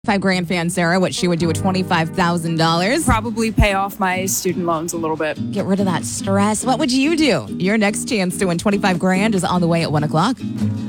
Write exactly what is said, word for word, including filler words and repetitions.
Five grand fan, Sarah, what she would do with twenty-five thousand dollars. Probably pay off my student loans a little bit. Get rid of that stress. What would you do? Your next chance to win twenty-five grand is on the way at one o'clock.